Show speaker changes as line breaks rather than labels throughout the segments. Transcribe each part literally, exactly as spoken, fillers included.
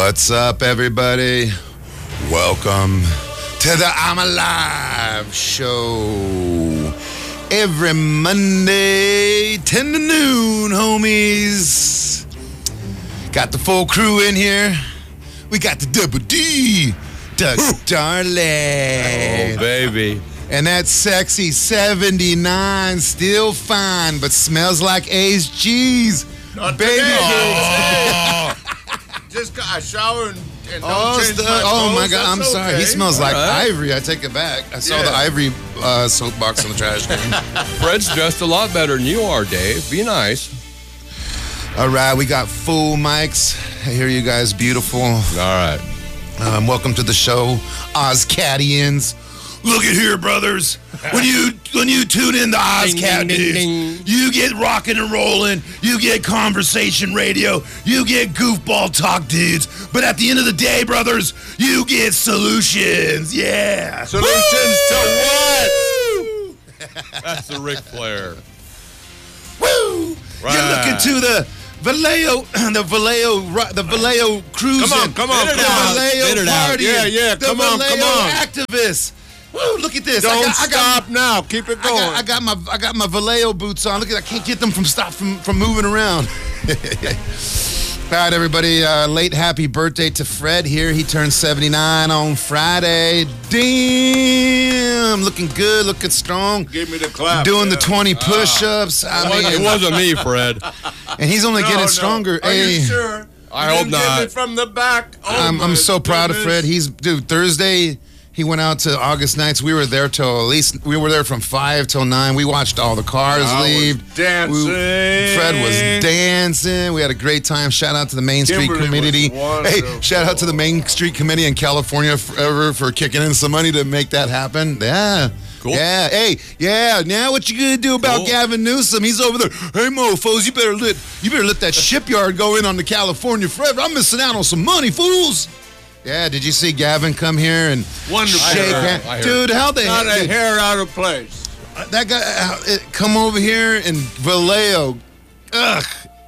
What's up, everybody? Welcome to the I'm Alive show. Every Monday, ten to noon, homies. Got the full crew in here. We got the Double D, Doug Starling.
Oh, baby.
And that sexy seventy-nine, still fine, but smells like Ace cheese.
Not
baby.
Oh. Just got a shower and, and don't
Oh,
change
st-
my
oh my
clothes.
God! I'm
That's
sorry.
okay.
He smells like
right.
ivory. I take it back. I saw
Yeah.
the ivory uh, soapbox in the trash can.
Fred's dressed a lot better than you are, Dave. Be nice.
All right, we got full mics. I hear you guys, beautiful.
All right.
Um, welcome to the show, Ozcadians. Look at here, brothers. When you when you tune in to Ozcat
Ding, ding, ding,
News,
ding.
you get rocking and rolling. You get conversation radio. You get goofball talk, dudes. But at the end of the day, brothers, you get solutions. Yeah.
Solutions to what?
That's the Ric Flair.
Woo!
Right.
You're looking to the Vallejo, the Vallejo, ri- the Vallejo cruising.
Come on, come on,
the
come on.
Vallejo
Spit it out.
party.
Yeah, yeah,
The
come on,
Vallejo
come on.
activists. Woo! Look at this.
Don't
I got, I got,
stop now. Keep it
I
going.
got, I got my I got my Vallejo boots on. Look at I can't get them from stop from, from moving around. All right, everybody. Uh, late happy birthday to Fred here. He turned seventy-nine on Friday. Damn, looking good, looking strong.
Give me the clap.
Doing
yeah.
the twenty push-ups. I
It wasn't-
mean,
it wasn't me, Fred.
and he's only
No,
getting
no.
stronger.
Are
Hey,
you sure?
I
You
hope
didn't get
not.
me from the back. Oh,
I'm I'm
my
so proud of
goodness.
Fred. He's dude. Thursday, he went out to August Nights. We were there till at least we were there from five till nine. We watched all the cars
I was
leave.
dancing.
We- Fred was dancing. We had a great time. Shout out to the Main Street
Kimberly
Committee.
was
Hey,
wonderful.
shout out to the Main Street Committee in California forever for kicking in some money to make that happen. Yeah.
Cool.
Yeah, hey, yeah. Now what you gonna do about
Cool.
Gavin Newsom? He's over there. Hey, mofos, you better let you better let that shipyard go in on the California forever. I'm missing out on some money, fools. Yeah, did you see Gavin come here and
Wonderful.
shake
I heard,
hands?
I heard.
Dude, how they
Not a
dude,
hair out of place.
that guy uh, it, come over here and Vallejo. Ugh.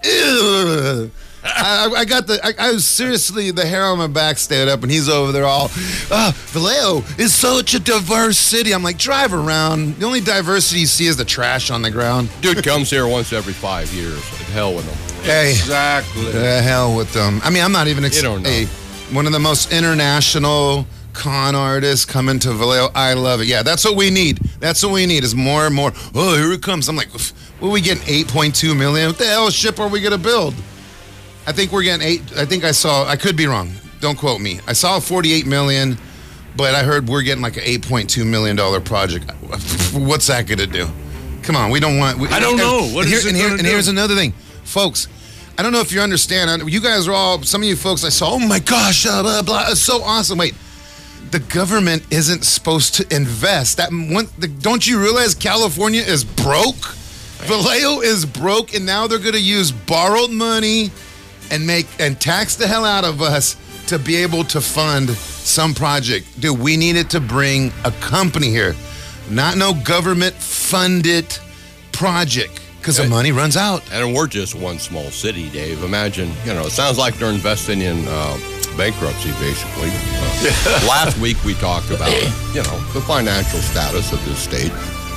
Ew. I, I got the. I, I was seriously the hair on my back stayed up, and he's over there all. Uh, Vallejo is such a diverse city. I'm like, drive around. The only diversity you see is the trash on the ground.
Dude comes here once every five years. The hell with him.
Hey,
Exactly.
the hell with them. I mean, I'm not even. Ex-
You don't know.
Hey, one of the most international con artists coming to Vallejo. I love it. Yeah, that's what we need. That's what we need is more and more. Oh, here it comes. I'm like, what are we getting? eight point two million. What the hell ship are we gonna build? I think we're getting eight. I think I saw. I could be wrong. Don't quote me. I saw forty-eight million, but I heard we're getting like an eight point two million dollar project. What's that gonna do? Come on, we don't want. We,
I don't know. What
and
is
here,
it
and, here,
gonna
and
do?
here's another thing, folks. I don't know if you understand. You guys are all. Some of you folks I saw. Oh my gosh, blah blah blah. It's so awesome. Wait. The government isn't supposed to invest. That one, the, don't you realize California is broke? Vallejo is broke, and now they're going to use borrowed money and make and tax the hell out of us to be able to fund some project. Dude, we needed to bring a company here, not no government funded project, because the
Okay.
money runs out.
And we're just one small city, Dave. Imagine, you know, it sounds like they're investing in uh, bankruptcy, basically. Uh, last week we talked about, you know, the financial status of this state.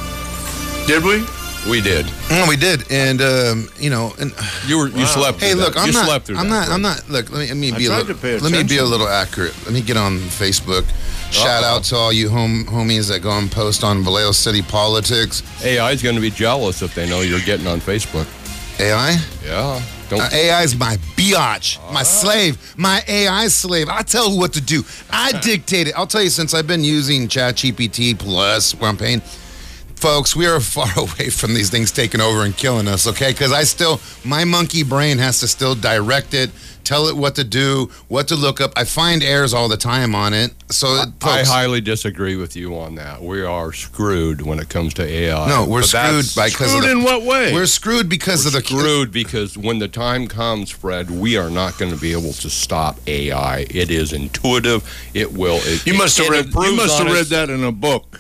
Did we?
We did.
Mm, we did, and um, you know, and.
You were you slept through
Hey,
that.
look, I'm
you
not.
slept through
I'm
that,
not. I'm
Fred.
not. Look, let me, let me
I
be a
tried
little.
to pay
Let me be a
attention.
little accurate. Let me get on Facebook. Shout
Uh-oh.
out to all you home homies that go and post on Vallejo City politics.
A I is going to be jealous if they know you're getting on Facebook.
A I.
Yeah. Don't.
Uh, A I is my biatch, my slave, my A I slave. I tell who what to do. I dictate it. I'll tell you, since I've been using ChatGPT Plus, where I'm paying, folks, we are far away from these things taking over and killing us, okay? Because I still, my monkey brain has to still direct it, tell it what to do, what to look up. I find errors all the time on it. So,
I
folks,
highly disagree with you on that. We are screwed when it comes to A I.
no, we're
But
screwed
that's-
by because of
Screwed
the,
in what way?
we're screwed because
We're
of the
screwed because when the time comes, Fred, we are not going to be able to stop A I. It is intuitive. It will. It,
you must have
it
read. You
improves
must have
on
read
its
that in a book.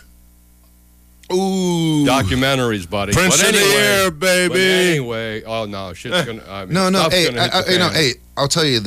Ooh.
documentaries, buddy.
Prince
but
of the
anyway,
Air,
but
baby.
anyway, oh no, shit's gonna. I mean,
No, no,
stuff's
hey,
gonna
I,
hit
I,
the
you know,
fan.
hey, I'll tell you this.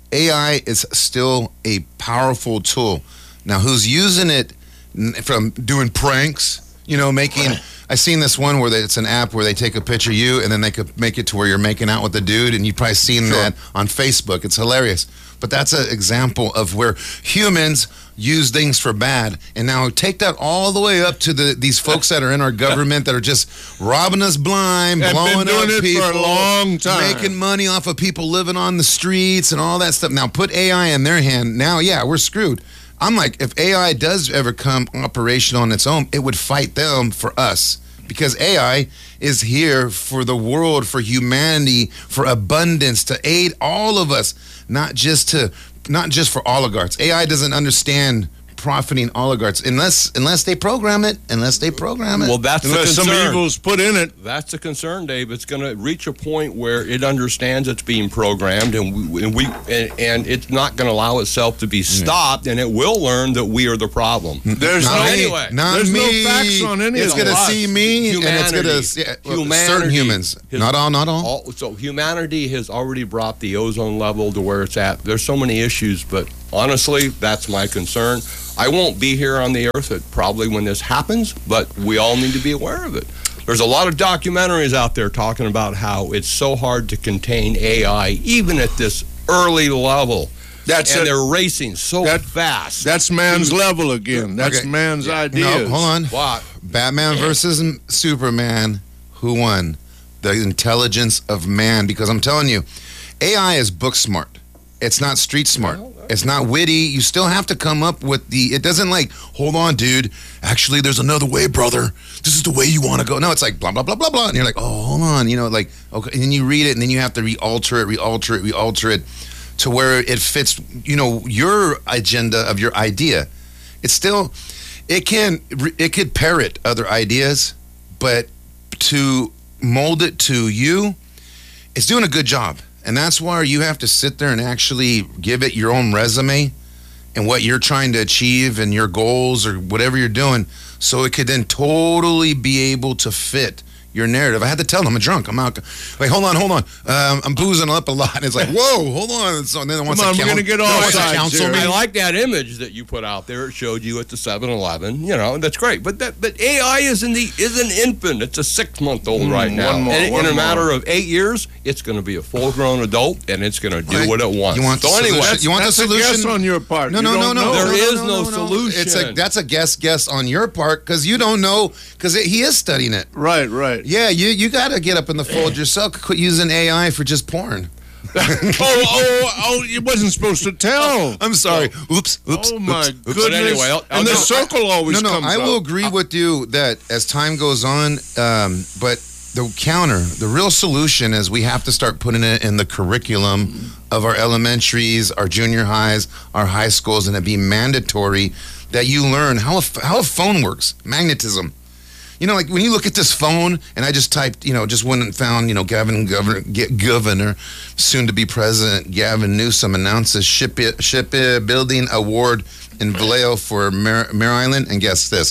A I is still a powerful tool. Now, who's using it n- from doing pranks, you know, making... I seen this one where they, it's an app where they take a picture of you and then they could make it to where you're making out with the dude, and you've probably seen
Sure.
that on Facebook. It's hilarious. But that's an example of where humans use things for bad. And now take that all the way up to the these folks that are in our government that are just robbing us blind,
And
blowing
been doing
up
it
people,
for a long time.
making money off of people living on the streets and all that stuff. Now put A I in their hand. Now, yeah, we're screwed. I'm like, if A I does ever come operational on its own, it would fight them for us. Because A I is here for the world, for humanity, for abundance, to aid all of us, not just to, not just for oligarchs. A I doesn't understand profiting oligarchs unless unless they program it. Unless they program it.
Well, that's the
Unless some
concern.
evil's put in it.
That's the concern, Dave. It's going to reach a point where it understands it's being programmed, and we, and, we, and, and it's not going to allow itself to be stopped, and it will learn that we are the problem.
There's
Not
no
me.
anyway.
Not
There's no
me.
facts on any
It's
of
gonna
us.
see me, and it's gonna
Humanity.
yeah, well,
Humanity
certain humans.
has-
Not all. Not all.
All, so humanity has already brought the ozone level to where it's at. There's so many issues, but honestly, that's my concern. I won't be here on the earth at probably when this happens, but we all need to be aware of it. There's a lot of documentaries out there talking about how it's so hard to contain A I, even at this early level.
That's
and
it.
they're racing so
That-
fast.
That's man's level again. That's
Okay.
man's ideas.
No, hold on.
What?
Batman versus Superman. Who won? The intelligence of man. Because I'm telling you, A I is book smart. It's not street smart. It's not witty. You still have to come up with the. It doesn't like, hold on, dude. Actually, there's another way, brother. This is the way you want to go. No, it's like blah blah blah blah blah, and you're like, oh, hold on. You know, like okay, and then you read it, and then you have to re-alter it, re-alter it, re-alter it, to where it fits. You know, your agenda of your idea. It's still, it can, it could parrot other ideas, but to mold it to you, it's doing a good job. And that's why you have to sit there and actually give it your own resume and what you're trying to achieve and your goals or whatever you're doing, so it could then totally be able to fit your narrative. I had to tell them I'm drunk. I'm out. Like, hold on, hold on. Um, I'm boozing up a lot. And it's like, whoa, hold on. So then it wants
Come on,
to
we're
count-
gonna get
then it
all
wants to
sides
counsel
here.
me.
I like that image that you put out there. It showed you at the seven eleven. You know, that's great. But that, but A I is in the is an infant. It's a six month old right now.
one more,
and
one
in a
more.
matter of eight years, it's going to be a full grown adult, and it's going to do
Right.
what it wants.
You want
so
the
anyway,
solution? You want
That's
the
a guess
solution?
on your part.
No,
You
no, no,
don't
no.
know.
There
no,
is
no,
no
no, no.
solution.
It's a that's a guess guess on your part because you don't know because he is studying it.
Right, right.
Yeah, you you got to get up in the fold yourself. Quit using A I for just porn.
oh, oh, oh! You wasn't supposed to tell.
I'm sorry. Oops. Oops.
Oh my
oops, oops.
goodness!
anyway, I'll- I'll
and the
go-
circle always
No, no,
comes
I will
up.
agree with you that as time goes on, um, but the counter, the real solution is we have to start putting it in the curriculum of our elementaries, our junior highs, our high schools, and it be mandatory that you learn how a, how a phone works, magnetism. You know, like when you look at this phone, and I just typed, you know, just went and found, you know, Gavin, governor, G- governor, soon to be president, Gavin Newsom announces ship shipbuilding award in Vallejo for Mare, Mare Island, and guess this,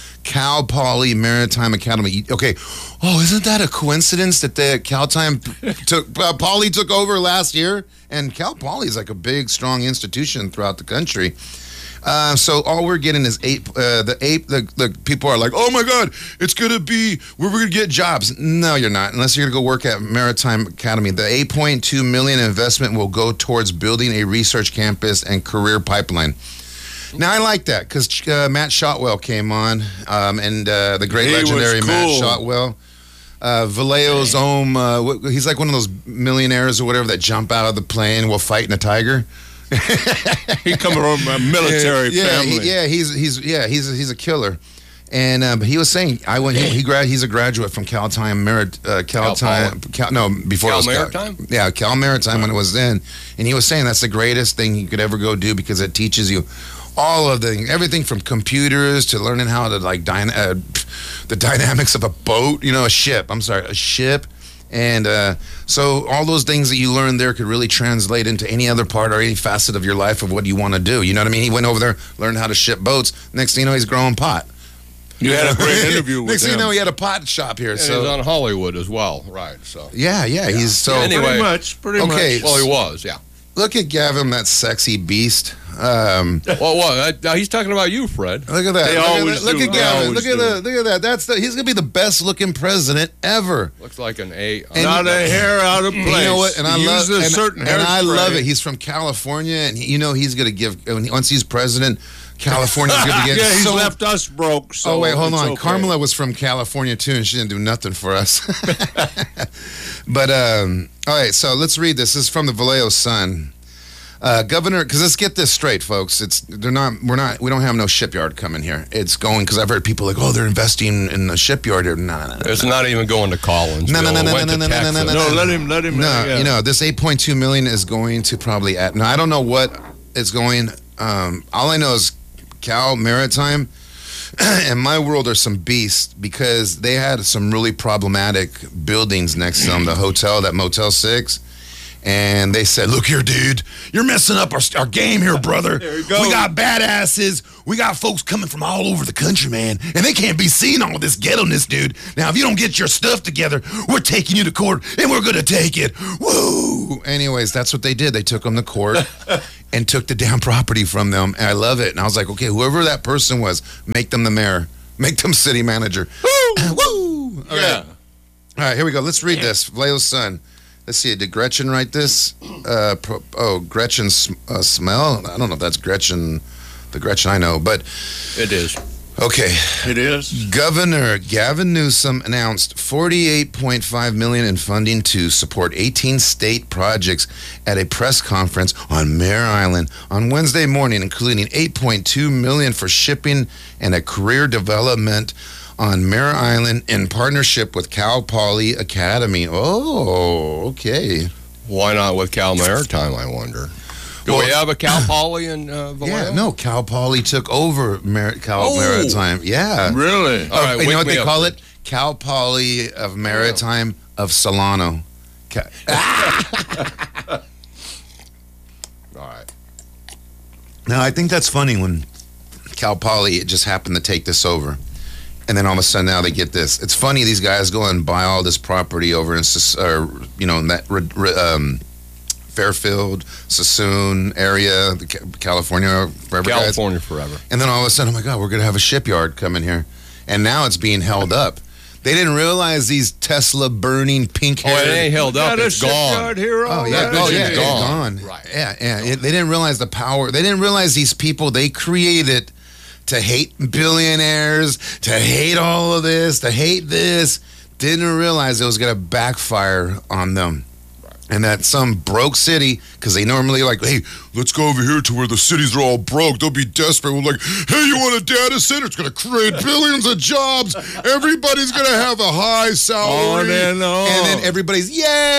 Cal Poly Maritime Academy. Okay, oh, isn't that a coincidence that the Cal Time took uh, Poly took over last year, and Cal Poly is like a big, strong institution throughout the country. Uh, so all we're getting is eight. Uh, the eight. The, the people are like, oh my God, it's gonna be we're gonna get jobs. No, you're not, unless you're gonna go work at Maritime Academy. The eight point two million investment will go towards building a research campus and career pipeline. Now I like that because uh, Matt Shotwell came on, um, and uh, the great
He was
legendary Matt
cool.
Shotwell. Uh, Vallejo's own. Uh, wh- he's like one of those millionaires or whatever that jump out of the plane while fighting a tiger.
He come from a military
yeah,
family.
He, yeah, he's he's yeah he's he's a killer, and uh, but he was saying I went he, he grad he's a graduate from Cal Time Merit uh, Cal,
Cal
Time Cal, no before
Cal
it was
Maritime?
Cal, yeah Cal Maritime when it was then, and he was saying that's the greatest thing you could ever go do because it teaches you all of the everything from computers to learning how to like dyna- uh, the dynamics of a boat, you know, a ship. I'm sorry, a ship. And uh, so all those things that you learn there could really translate into any other part or any facet of your life of what you want to do. You know what I mean? He went over there, learned how to ship boats. Next thing you know, he's growing pot.
You had a great interview with
Next thing
him.
you know, he had a pot shop here.
And
so
he's on Hollywood as well, right? So
yeah, yeah, he's so
Yeah, anyway.
Pretty much, pretty
Okay.
much.
well, he was, yeah.
look at Gavin, that sexy beast. Um,
well, what? Uh, he's talking about you, Fred.
Look at that.
They
look
always
at, that. Look
do.
at
They
Gavin.
always
Look at
do.
that. Look at that. That's the, he's gonna be the best looking president ever.
Looks like an A.
And
Not
you-
a hair out of place.
You know what? And I
He
love
uses
and,
certain
and I
hairspray.
love it. He's from California, and he, you know he's gonna give when he, once he's president. California's gonna get
yeah, he's
so.
left us broke. So
oh wait, hold
it's
on.
okay.
Carmela was from California too, and she didn't do nothing for us. But um, all right, so let's read this. This is from the Vallejo Sun. Uh, Governor, because let's get this straight, folks. It's they're not. We're not. We don't have no shipyard coming here. It's going because I've heard people like, oh, they're investing in a shipyard here. No, no, no, no.
It's not even going to Collins.
No, no, no, no,
Went
no,
to
no, no, no,
Texas.
no,
No, let him. Let him.
No,
yeah.
you know, this eight point two million is going to probably at. Now I don't know what it's going. Um, all I know is Cal Maritime. In my world are some beasts because they had some really problematic buildings next to them. The hotel, that Motel Six. And they said, look here, dude, you're messing up our, our game here, brother.
There you go.
We got badasses. We got folks coming from all over the country, man. And they can't be seeing all this ghetto-ness, dude. Now, if you don't get your stuff together, we're taking you to court, and we're going to take it. Woo! Anyways, that's what they did. They took them to court and took the damn property from them. And I love it. And I was like, okay, whoever that person was, make them the mayor. Make them city manager. Woo! Woo! All
Yeah.
right. All right, here we go. Let's read this. Vallejo's Son. Let's see. Did Gretchen write this? Uh, pro, oh, Gretchen Sm- uh, Smell? I don't know if that's Gretchen, the Gretchen I know. But,
It is.
okay.
It is.
Governor Gavin Newsom announced forty-eight point five million dollars in funding to support eighteen state projects at a press conference on Mare Island on Wednesday morning, including eight point two million dollars for shipping and a career development on Mare Island in partnership with Cal Poly Academy. Oh, okay.
Why not with Cal Maritime, I wonder? Do
Well-
we have a Cal Poly in uh, Vallejo?
Yeah, no, Cal Poly took over Mar- Cal
Oh.
Maritime. Yeah.
Really?
All right,
you
wake
know what
me
they
up.
call it? Cal Poly of Maritime of Solano. Ca-
All right.
Now, I think that's funny when Cal Poly it just happened to take this over. And then all of a sudden now they get this. It's funny these guys go and buy all this property over in, Sus- or, you know, in that re- re- um, Fairfield, Sassoon area, the Ca- California forever guys.
California forever.
And then all of a sudden, oh my God, we're going to have a shipyard coming here. And now it's being held up. They didn't realize these Tesla burning pink
Oh, it
haired.
ain't held up.
Got a
It's gone.
shipyard here.
Oh yeah,
That
oh
bitch
yeah,
is
it's
gone.
gone.
Right.
Yeah, yeah. It, they didn't realize the power. They didn't realize these people they created to hate billionaires, to hate all of this, to hate this. Didn't realize it was going to backfire on them. And that some broke city, because they normally like, hey, let's go over here to where the cities are all broke. They'll be desperate. We're like, hey, you want a data center? It's going to create billions of jobs. Everybody's going to have a high salary.
On and on.
And then everybody's,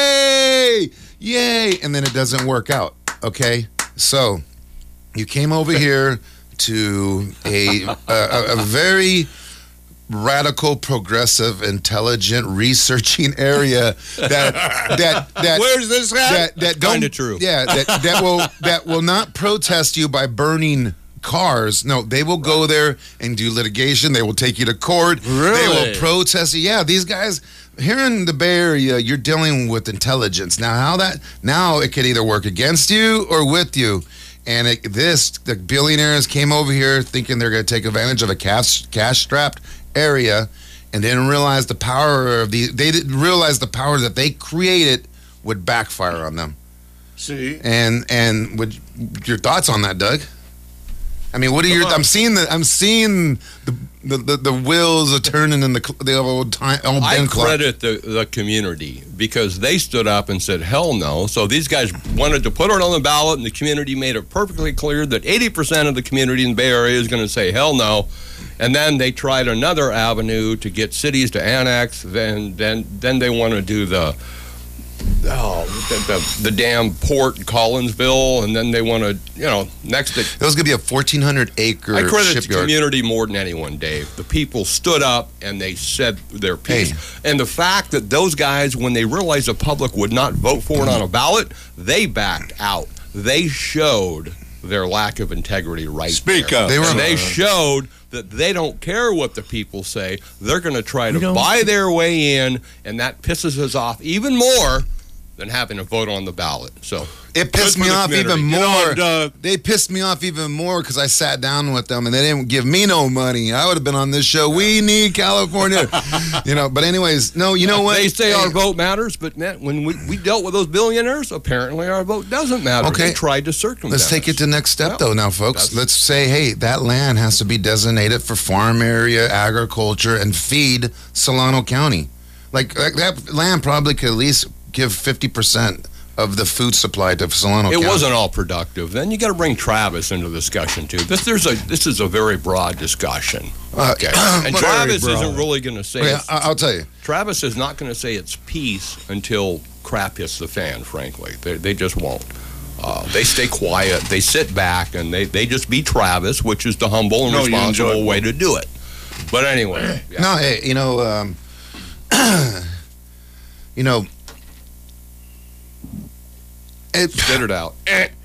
yay, yay. And then it doesn't work out, okay? So you came over here to a, a, a, a very radical, progressive, intelligent, researching area that that that
Where's this at?
that, that don't
Kinda true.
yeah that, that will that will not protest you by burning cars. No, they will go there and do litigation. They will take you to court. They
Really?
will protest you. Yeah, these guys here in the Bay Area, you're dealing with intelligence. Now, how that now it could either work against you or with you. And it, this, the billionaires came over here thinking they're going to take advantage of a cash cash strapped area, and didn't realize the power of the. They didn't realize the power that they created would backfire on them.
See?
And and would your thoughts on that, Doug? I mean, what are your?
Come on.
I'm seeing the. I'm seeing the the, the, the wheels are turning in the cl- the old time. Old
I
Ben clock.
credit the, the community because they stood up and said, hell no. So these guys wanted to put it on the ballot, and the community made it perfectly clear that eighty percent of the community in the Bay Area is going to say hell no. And then they tried another avenue to get cities to annex. Then then, then they want to do the, oh, the, the, the damn port in Collinsville. And then they want to, you know, next to
It was going to be a fourteen hundred acre
I credit the
shipyard.
community more than anyone, Dave. The people stood up and they said their piece.
Hey.
And the fact that those guys, when they realized the public would not vote for it on a ballot, they backed out. They showed their lack of integrity right
Speak
there.
up.
They were-
And they showed that they don't care what the people say. They're going to try to
don't-
buy their way in, and that pisses us off even more than having a vote on the ballot. So
it pissed
good
me
for the
off
community.
even
You
more.
know, Doug-
They pissed me off even more because I sat down with them and they didn't give me no money. I would have been on this show. We need California, you know. But anyways, no, you know what?
They say
Hey,
our vote matters, but man, when we, we dealt with those billionaires, apparently our vote doesn't matter.
Okay.
They tried to circumvent
Let's take it to
us.
the next step,
Well,
though, now, folks.
that's-
Let's say, hey, that land has to be designated for farm area, agriculture, and feed Solano County. Like, like that land probably could at least give fifty percent of the food supply to Solano
It
County.
wasn't all productive. Then you got to bring Travis into the discussion too. This there's a this is a very broad discussion.
Uh,
Okay, and
but-
Travis
Very broad.
isn't really going to say.
Okay,
it's-
I- I'll tell you.
Travis is not going to say it's peace until crap hits the fan. Frankly, they they just won't. Uh, they stay quiet. They sit back and they, they just be Travis, which is the humble and
No, you enjoy
responsible
it.
way to do it. But anyway, yeah.
No, hey, you know, um, you know, it,
spit it out.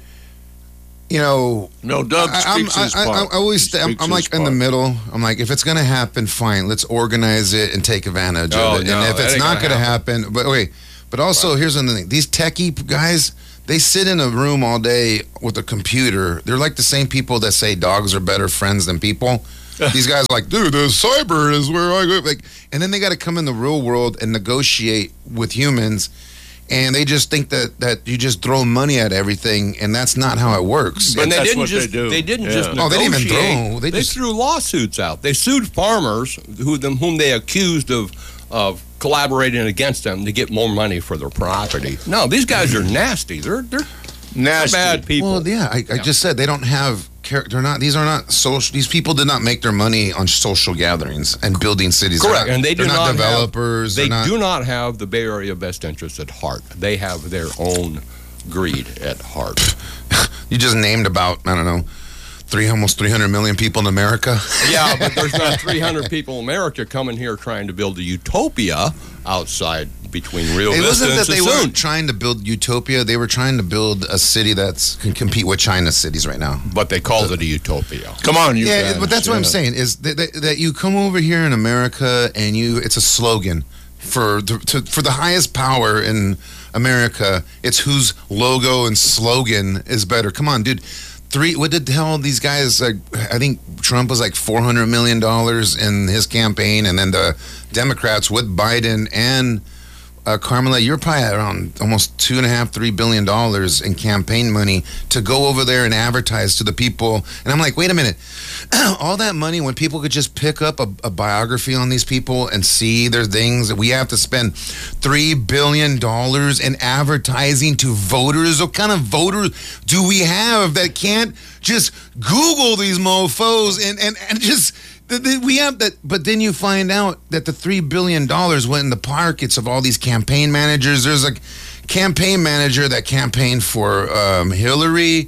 you know,
No, Doug
I, I'm,
speaks his
I, I,
part.
I always,
He
stay, I'm,
speaks
I'm
his
like in the
part.
middle. I'm like, if it's gonna happen, fine. Let's organize it and take advantage
Oh,
of it.
no,
and if
that
it's
ain't
not
gonna
gonna happen, but wait, but also here's another thing: these techie guys, they sit in a room all day with a computer. They're like the same people that say dogs are better friends than people. These guys are like, dude, the cyber is where I go. Like, and then they got to come in the real world and negotiate with humans. And they just think that, that you just throw money at everything, and that's not how it works.
And they
that's
didn't
what they
just
do.
didn't
Yeah.
just
Oh, they didn't even
negotiate.
throw. They
They,
just-
threw lawsuits out. They sued farmers who them whom they accused of of collaborating against them to get more money for their property. No, these guys are nasty. They're they're
Nasty.
bad people.
Well, yeah, I, I
Yeah.
just said they don't have character. They're not. These are not social. These people did not make their money on social gatherings and building cities. They're
Correct,
not-
and they do
they're
not
not developers.
Have, they
they're not,
do not have the Bay Area best interests at heart. They have their own greed at heart.
You just named about I don't know, three almost three hundred million people in America.
Yeah, but there's not three hundred people in America coming here trying to build a utopia outside between Rio
It
Vista
wasn't
and
that they
Sassoon.
weren't trying to build utopia. They were trying to build a city that's can compete with China's cities right now.
But they called it a utopia.
Come on, you
Yeah,
guys.
but that's what I'm
Yeah.
saying is that, that, that you come over here in America and you it's a slogan for the to, for the highest power in America. It's whose logo and slogan is better. Come on, dude. Three. What did the hell these guys? Like, I think Trump was like four hundred million dollars in his campaign, and then the Democrats with Biden and uh, Carmela, you're probably at around almost two and a half, three billion dollars in campaign money to go over there and advertise to the people. And I'm like, wait a minute, all that money when people could just pick up a, a biography on these people and see their things. We have to spend three billion dollars in advertising to voters. What kind of voters do we have that can't just Google these mofos and, and, and just... The- the- We have that, but then you find out that the three billion dollars went in the pockets of all these campaign managers. There's a campaign manager that campaigned for um, Hillary,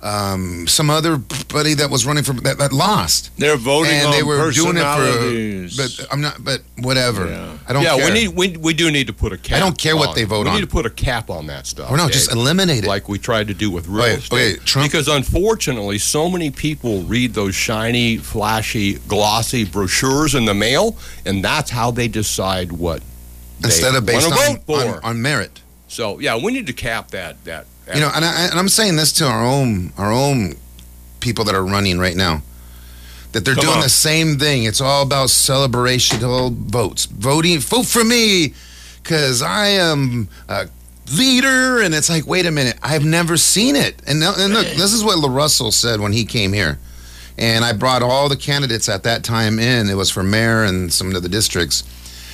um, some other buddy that was running for that, that lost,
They're voting
and
on
they were doing it
personalities.
for. But I'm not. But whatever.
Yeah.
I don't.
yeah,
care.
we need we, we do need to put a cap.
I don't care what
on-
they vote
we
on.
need to put a cap on that stuff.
Or no,
Dave,
just eliminate it.
like we tried to do with real
Wait,
estate.
okay, Trump-
Because unfortunately, so many people read those shiny, flashy, glossy brochures in the mail, and that's how they decide what
Instead
they
of based
want to
on,
vote for.
on on merit.
So yeah, we need to cap that. That
You know, and, I, and I'm saying this to our own our own people that are running right now, that they're
Come
doing
on.
the same thing. It's all about celebrational votes, voting, vote for me, because I am a leader. And it's like, wait a minute, I've never seen it. And, now, and look, this is what LaRussell said when he came here. And I brought all the candidates at that time in. It was for mayor and some of the districts.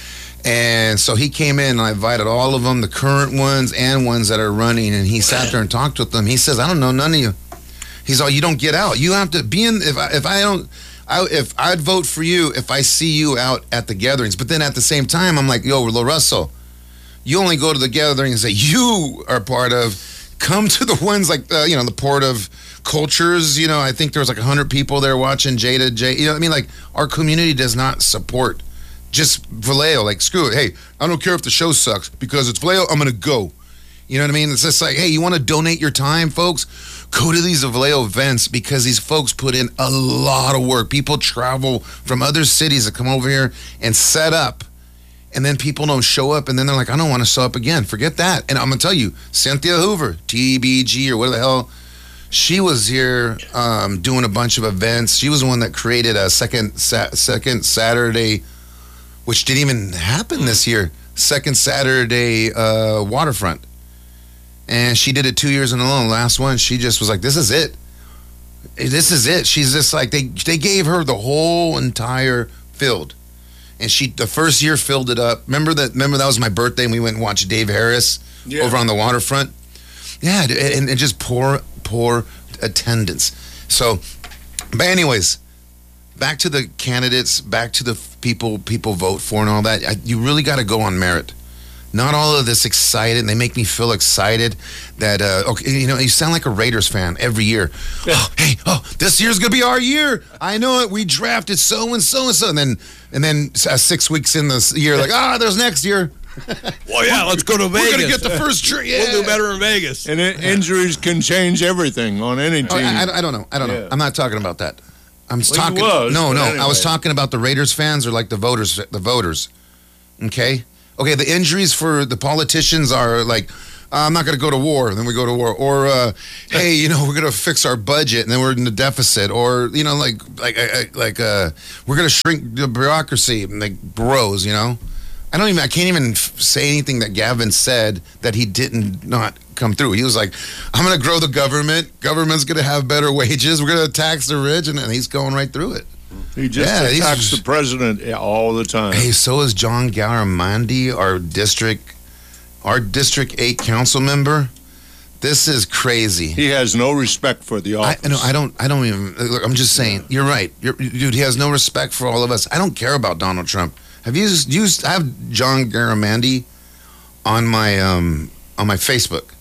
And so he came in and I invited all of them, the current ones and ones that are running. And he sat there and talked with them. He says, I don't know, none of you. He's all, you don't get out. You have to be in, if I, if I don't, I, if I'd vote for you if I see you out at the gatherings. But then at the same time, I'm like, yo, LaRussell, you only go to the gatherings that you are part of. Come to the ones like, uh, you know, the Port of Cultures. You know, I think there was like one hundred people there watching Jada J. You know what I mean? Like, our community does not support just Vallejo. Like, screw it. Hey, I don't care if the show sucks because it's Vallejo, I'm going to go. You know what I mean? It's just like, hey, you want to donate your time, folks? Go to these Vallejo events because these folks put in a lot of work. People travel from other cities to come over here and set up and then people don't show up, and then they're like, I don't want to show up again. Forget that. And I'm going to tell you, Cynthia Hoover, T B G or what the hell, she was here um, doing a bunch of events. She was the one that created a second sa- second Saturday, which didn't even happen this year, second Saturday uh, waterfront. And she did it two years in a row. Last one, she just was like, this is it. This is it. She's just like, they they gave her the whole entire field. And she, the first year, filled it up. Remember that? Remember that was my birthday, and we went and watched Dave Harris yeah. over on the waterfront. Yeah, and, and just poor, poor attendance. So, but anyways, back to the candidates, back to the people people vote for and all that. I, you really got to go on merit. Not all of this excited. They make me feel excited that, uh, okay, you know, you sound like a Raiders fan every year. Oh, hey, oh, this year's going to be our year. I know it. We drafted so and so and so. And then, and then uh, six weeks in this year, like, ah, oh, there's next year.
Well, yeah, let's go to Vegas.
We're going to get the first tree. Yeah.
We'll do better in Vegas.
And it, injuries can change everything on any team.
Oh, I, I, I don't know. I don't know.
Yeah.
I'm not talking about that. I'm
Well,
talking.
he was,
no,
but
no.
anyway.
I was talking about the Raiders fans or like the voters. The voters. Okay. Okay. The injuries for the politicians are like, uh, I'm not going to go to war. Then we go to war. Or, uh, hey, you know, we're going to fix our budget, and then we're in the deficit. Or, you know, like, like, like, uh, we're going to shrink the bureaucracy, and like grows. You know. I don't even. I can't even f- say anything that Gavin said that he didn't not come through. He was like, "I'm going to grow the government. Government's going to have better wages. We're going to tax the rich," and, and he's going right through it.
He just
Yeah, he's
attacks
just-
the president all the time.
Hey, so is John Garamandi, our district, our District Eight council member. This is crazy.
He has no respect for the
I
office.
no, I don't. I don't even. Look, I'm just saying. You're right, you're, dude. He has no respect for all of us. I don't care about Donald Trump. Have you used? I have John Garamandi on my um on my Facebook,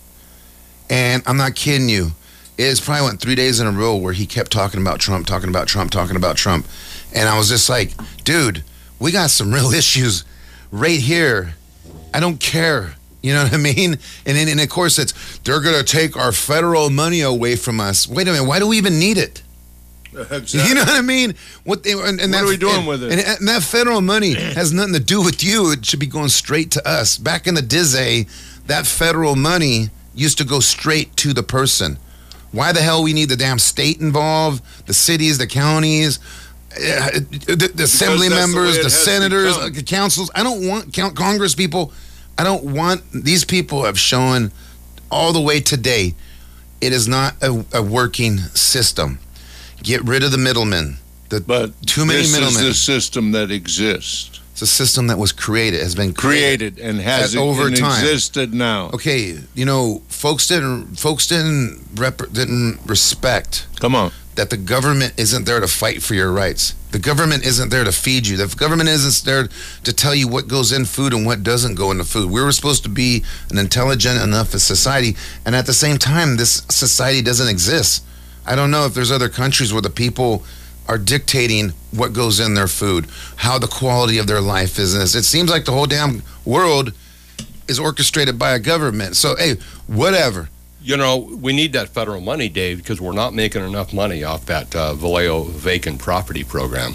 and I'm not kidding you. It's probably went three days in a row where he kept talking about Trump, talking about Trump, talking about Trump, and I was just like, dude, we got some real issues right here. I don't care. You know what I mean? And then, and of course, it's they're gonna take our federal money away from us. Wait a minute, why do we even need it?
Exactly.
You know what I mean? What, they, and, and
What
that,
are we doing
and,
with it?
And, and that federal money has nothing to do with you. It should be going straight to us. Back in the Dizzy, that federal money used to go straight to the person. Why the hell we need the damn state involved, the cities, the counties, uh, the, the assembly
that's the
members,
way it
the
has
senators,
become.
uh, the councils? I don't want count Congress people. I don't want these people have shown all the way today. It is not a, a working system. Get rid of the middlemen. The
But
too many
this
middlemen.
is the system that exists.
It's a system that was created, has been created.
Created and has
At- over
and
time.
existed now.
Okay, you know, folks didn't folks didn't rep, didn't respect
Come on.
that the government isn't there to fight for your rights. The government isn't there to feed you. The government isn't there to tell you what goes in food and what doesn't go into food. We were supposed to be an intelligent enough society, and at the same time, this society doesn't exist. I don't know if there's other countries where the people are dictating what goes in their food, how the quality of their life is. It seems like the whole damn world is orchestrated by a government. So, hey, whatever.
You know, we need that federal money, Dave, because we're not making enough money off that uh, Vallejo vacant property program.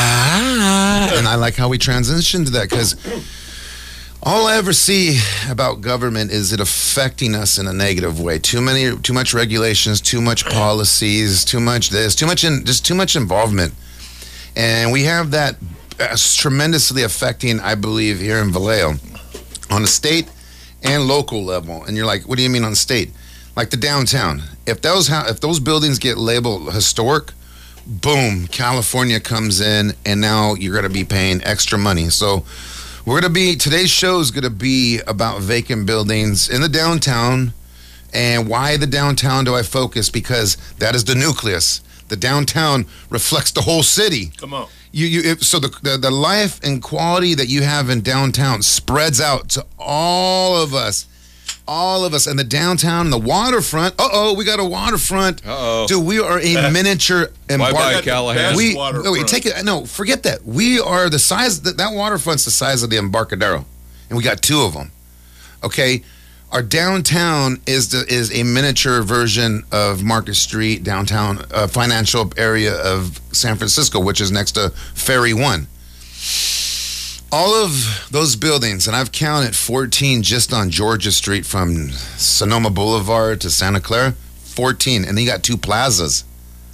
Ah, and I like how we transitioned to that because all I ever see about government is it affecting us in a negative way. Too many, too much regulations, too much policies, too much this, too much in, just too much involvement, and we have that uh, tremendously affecting, I believe, here in Vallejo, on the state and local level. And you're like, what do you mean on state? Like the downtown. If those ho- if those buildings get labeled historic, boom, California comes in, and now you're going to be paying extra money. So we're going to be, today's show is going to be about vacant buildings in the downtown. And why the downtown do I focus? Because that is the nucleus. The downtown reflects the whole city.
Come on.
You, you, if, so the, the the life and quality that you have in downtown spreads out to all of us. All of us. And the downtown, the waterfront. Uh-oh, we got a waterfront.
Uh-oh.
Dude, we are a miniature
Bye-bye,
embark-
Callahan.
We,
waterfront.
wait, take it. No, forget that. We are the size, that, that waterfront's the size of the Embarcadero. And we got two of them. Okay? Our downtown is the, is a miniature version of Market Street, downtown uh, financial area of San Francisco, which is next to Ferry One. All of those buildings, and I've counted fourteen just on Georgia Street from Sonoma Boulevard to Santa Clara, fourteen, and then you got two plazas.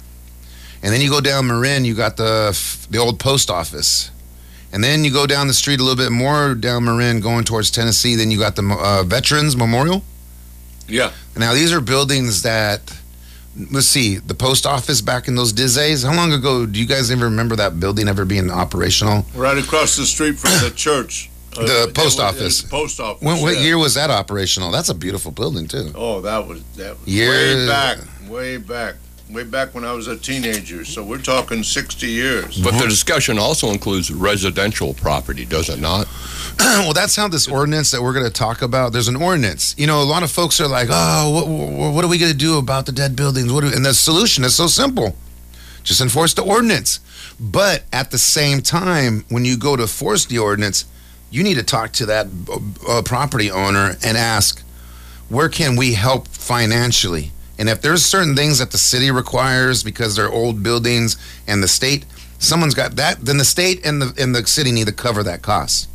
And then you go down Marin, you got the the old post office. And then you go down the street a little bit more down Marin going towards Tennessee, then you got the uh, Veterans Memorial.
Yeah.
Now, these are buildings that, let's see, the post office back in those days, how long ago, do you guys ever remember that building ever being operational?
Right across the street from the church.
The
Uh,
post
that was-
office.
the post office.
When, what
yeah.
year was that operational? That's a beautiful building, too.
Oh, that was, that was
Year-
way back, way back. Way back when I was a teenager. So we're talking sixty years.
But the discussion also includes residential property, does it not?
Well, that's how this ordinance that we're going to talk about, there's an ordinance. You know, a lot of folks are like, oh, what, what, what are we going to do about the dead buildings? What do, and the solution is so simple. Just enforce the ordinance. But at the same time, when you go to enforce the ordinance, you need to talk to that uh, property owner and ask, where can we help financially? And if there's certain things that the city requires because they're old buildings and the state, someone's got that, then the state and the and the city need to cover that cost.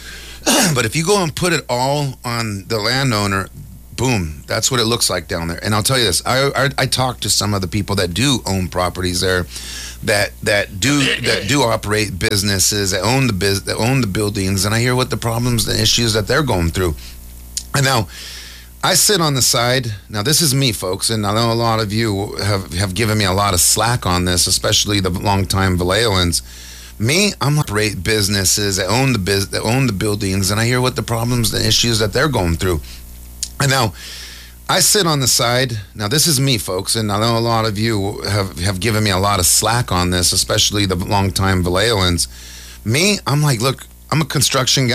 But if you go and put it all on the landowner, boom, that's what it looks like down there. And I'll tell you this, I I, I talked to some of the people that do own properties there, that that do that do operate businesses, that own the biz, that own the buildings, and I hear what the problems and issues that they're going through. And now, I sit on the side. Now, this is me, folks, and I know a lot of you have, have given me a lot of slack on this, especially the longtime Vallejoans. Me, I'm operate businesses that own the biz, that own the buildings, and I hear what the problems and issues that they're going through. And now, I sit on the side. Now, this is me, folks, and I know a lot of you have, have given me a lot of slack on this, especially the longtime Vallejoans. Me, I'm like, look, I'm a construction guy.